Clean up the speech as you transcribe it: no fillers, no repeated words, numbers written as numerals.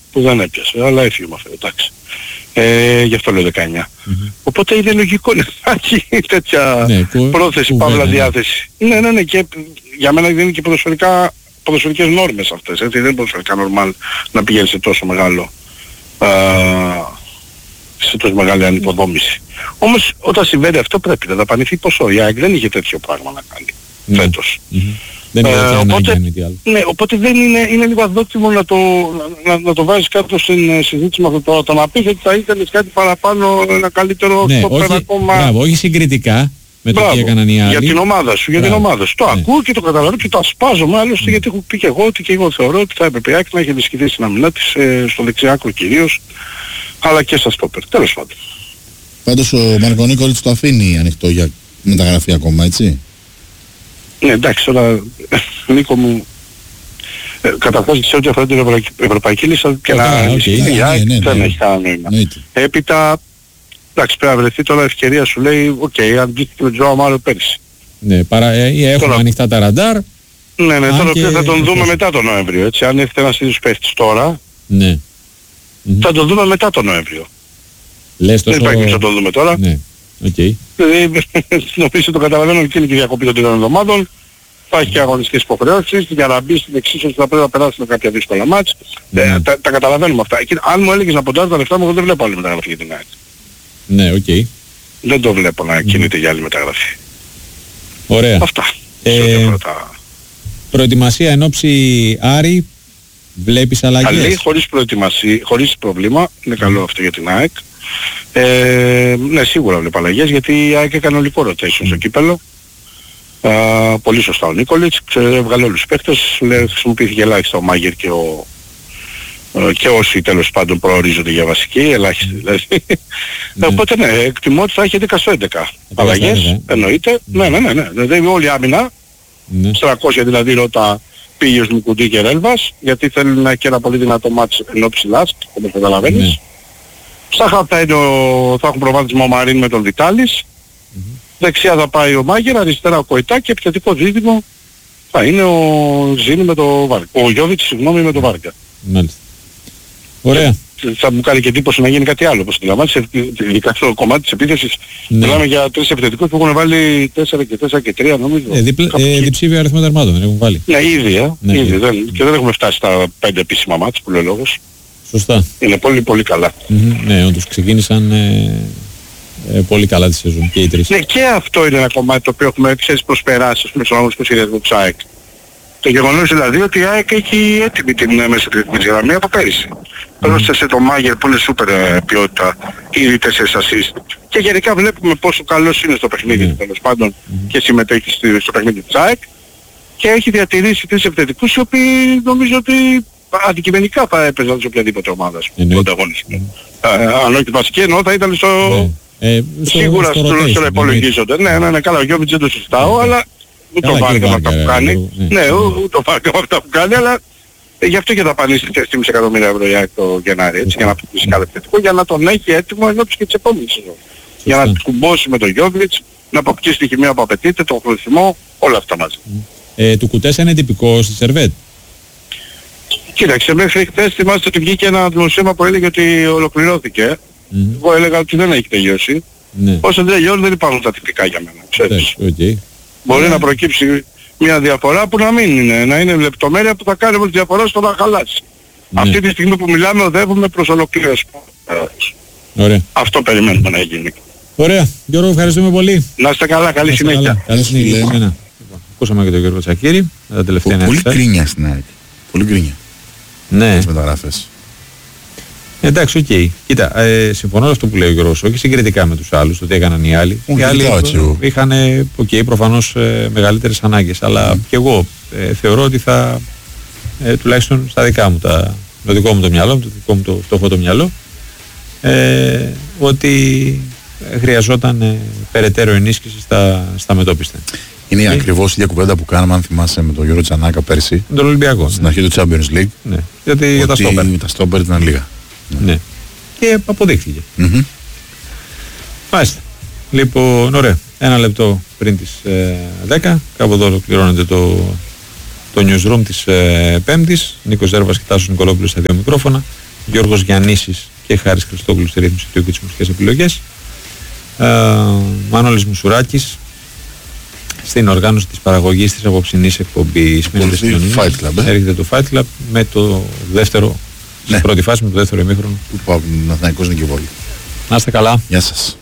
που δεν έπιασε, αλλά έφυγε με αυτό, εντάξει. Γι' αυτό λέω 19. Οπότε είναι λογικό να υπάρχει τέτοια πρόθεση, παύλα διάθεση. Ναι, και για μένα δεν είναι και ποδοσφαιρικές νόρμες αυτές, έτσι, δεν είναι ποδοσφαιρικά νορμάλ να πηγαίνει σε τόσο μεγάλο, σε τόσο μεγάλη ανυποδόμηση. Όμως όταν συμβαίνει αυτό πρέπει να δαπανηθεί ποσό. Η ΑΕΚ δεν είχε τέτοιο πράγμα να κάνει φέτος. Δεν είναι ανάγκη αν μη τι άλλο. Ναι, οπότε δεν είναι λίγο αδόκιμο να το βάζεις κάτω στην συζήτηση με αυτό τώρα. Το να πεις ότι θα ήθελες κάτι παραπάνω, ένα καλύτερο στόπερ ακόμα. Μπράβο, όχι συγκριτικά με το τι έκαναν οι άλλοι. Για την ομάδα σου, Το ακούω και το καταλαβαίνω και το ασπάζομαι, άλλωστε γιατί έχω πει και εγώ ότι και εγώ θεωρώ ότι θα έπρεπε η ΑΕΚ να έχει ενισχυθεί στην αμυνά της, στο δεξιάκρο κυρίως, αλλά και στα στόπερ. Τέλος πάντων. Πάντως ο Μαρκονίκολιτς το αφήνει ανοιχτό για μεταγραφή ακόμα, έτσι. Ναι, εντάξει, τώρα Νίκο μου, καταρχάς σε ό,τι αφορά την ευρωπαϊκή λίστα και να ενισχυθεί η ΑΕΚ δεν έχει κανένα νόημα. Έπειτα, εντάξει, πρέπει να βρεθεί τώρα ευκαιρία, σου λέει, αν βγήκε με τον Ζωάο Μάριο πέρυσι. Ναι, έχουμε ανοιχτά τα ραντάρ. Ναι, τώρα θα τον δούμε μετά τον Νοέμβριο, έτσι, αν έρθει ένας ίδιος παίχτης τώρα, θα τον δούμε μετά τον Νοέμβριο. Λες τόσο... Δεν υπάρχει να τον δούμε τώρα. Ναι, νομίζω το καταλαβαίνω και είναι και διακοπή των 3 εβδομάδων. Θα έχει και αγωνιστικές υποχρεώσεις για να μπει στην εξίσωση θα πρέπει να περάσει με κάποια δύσκολα μάτς. Τα καταλαβαίνουμε αυτά. Αν μου έλεγες να ποντάρει τα λεφτά μου, εγώ δεν βλέπω άλλη μεταγραφή για την ΑΕΚ. Ναι, Δεν το βλέπω να κινείται για άλλη μεταγραφή. Ωραία. Αυτά. Προετοιμασία εν όψη Άρη, βλέπεις αλλαγές? Καλή, χωρίς προετοιμασία, χωρίς πρόβλημα. Είναι καλό αυτό για την ΑΕΚ. Ναι, σίγουρα βλέπω αλλαγές γιατί η ΑΕΚ έκανε ολικό rotation στο κύπελλο. Πολύ σωστά ο Νίκολιτς, έβγαλε όλους τους παίκτες, χρησιμοποιήθηκε ελάχιστα ο Μάγερ και όσοι τέλος πάντων προορίζονται για βασική, ελάχιστη δηλαδή. Οπότε ναι, εκτιμώ ότι θα έχει 11 στο 11 αλλαγές, εννοείται. Ναι, δηλαδή όλη η άμυνα, 300 δηλαδή Ρώτα, Πίγιος, Μικουντή και Ρέλβας, γιατί θέλουν να έχει ένα πολύ δυνατό μάτς ενώ ψηλάς, όπως καταλαβαίνεις. Στα χαπ θα έχουν προβάδισμα ο Μαρίν με τον Βιτάλης. Δεξιά θα πάει ο Μάγερ, αριστερά ο Κοϊτά και επιθετικό δίδυμο θα είναι ο Ζήνη με το Βάρκα. Ο Γιώβιτς, συγγνώμη, με το Βάρκα. Μάλιστα. Ωραία. Θα μου κάνει και εντύπωση να γίνει κάτι άλλο, όπως αντιλαμβάνεσαι, ειδικά στο κομμάτι της επίθεσης. Μιλάμε για 3 επιθετικούς που έχουν βάλει 4 και 4 και 3 νομίζω. Διψήφιο αριθμό τερμάτων δεν έχουν βάλει. Ναι, ήδη, και δεν έχουμε φτάσει στα 5 επίσημα μάτς που λέει ο λόγος. Σωστά. Είναι πολύ πολύ καλά. Ναι, όντως ξεκίνησαν πολύ καλά τη σεζόν και οι 3. Ναι, και αυτό είναι ένα κομμάτι το οποίο έχουμε προσπεράσει στον αγωνιστικό σχεδιασμό της ΑΕΚ. Το γεγονός δηλαδή ότι η ΑΕΚ έχει έτοιμη την μεσοεπιθετική γραμμή από πέρυσι. Πρόσθεσε το Μάγερ που είναι σούπερ ποιότητα, ήδη 4 assist. Και γενικά βλέπουμε πόσο καλός είναι στο παιχνίδι τέλος πάντων και συμμετέχει στο παιχνίδι της ΑΕΚ. Και έχει διατηρήσει 3 επιθετικούς οι οποίοι νομίζω ότι αντικειμενικά θα έπαιζαν σε οποιαδήποτε ομάδα στον ανταγωνισμό. Αν όχι βασική εννοώ θα ήταν σίγουρα στο υπολογίζονται. Ναι, καλά, ο Γιώβιτς δεν το συζητάω, αλλά ούτε ο Βάρκα με αυτά που κάνει. Ναι, ούτε ο Βάρκα με αυτά που κάνει, αλλά γι' αυτό και θα πανίσει 3,5 εκατομμύρια ευρώ για το Γενάρη, έτσι, για να αποκτήσει κάθε επιθετικό, για να τον έχει έτοιμο ενώπιση και της επόμενης σεζόν. Για να κουμπώσει με τον Γιώβιτς, να αποκτήσει τη χημεία που απαιτείται, τον χρησμό, όλα αυτά μαζί. Του Κουτέσα είναι τυπικό στη Σερβέτ? Κοίταξε, μέχρι χθες θυμάστε ότι βγήκε ένα δημοσίευμα που έλεγε ότι ολοκληρώθηκε. Εγώ έλεγα ότι δεν έχει τελειώσει. Όσο δεν τελειώνει δεν υπάρχουν τα τυπικά για μένα, ξέρεις. Μπορεί να προκύψει μια διαφορά που να μην είναι, να είναι λεπτομέρεια που θα κάνει όμως διαφορά στο να χαλάσει. Αυτή τη στιγμή που μιλάμε οδεύουμε προς ολοκλήρωση. Αυτό περιμένουμε να γίνει. Ωραία. Γιώργο, ευχαριστούμε πολύ. Να είστε καλά, καλή συνέχεια. Καλή συνέχεια. Ακούσαμε και τον Γιώργο Τσακίρη. Πολύ κρίνια στην ΑΕΚ. Πολύ κρίνια. Ναι. Τις μεταγραφές. Εντάξει, οκ. Κοίτα, συμφωνώ με αυτό που λέει ο Γιώργος, όχι συγκριτικά με τους άλλους, το τι έκαναν οι άλλοι. Οι άλλοι είχαν, προφανώς μεγαλύτερες ανάγκες, αλλά και εγώ θεωρώ ότι θα, τουλάχιστον στα δικά μου, το δικό μου το μυαλό, το δικό μου το φτωχό το μυαλό, ότι χρειαζόταν περαιτέρω ενίσχυση στα μετώπιστα. Είναι ακριβώς η ίδια κουβέντα που κάναμε, αν θυμάσαι, με τον Γιώργο Τζανάκα πέρσι. Με τον Ολυμπιακό. Στην αρχή του Champions League. Ναι. Γιατί για τα στόπερ. Τα στόπερ ήταν λίγα. Ναι. Και αποδείχθηκε. Μάλιστα. Λοιπόν, ωραία. Ένα λεπτό πριν τις 10. Κάπου εδώ ολοκληρώνεται το newsroom της Πέμπτης. Νίκος Ζέρβας και Τάσος Νικολόπουλος στα δύο μικρόφωνα. Γιώργος Γιαννήσης και Χάρης Χριστόγλου στη ρύθμιση του και τις μουσικές επιλογές. Μανώλης Μουσουράκης στην οργάνωση της παραγωγής της απόψινής εκπομπής. Έρχεται το Fight Club με το δεύτερο, στην πρώτη φάση με το δεύτερο ημίχρονο του Παναθηναϊκός Νικηβόλου. Να είστε καλά. Γεια σας.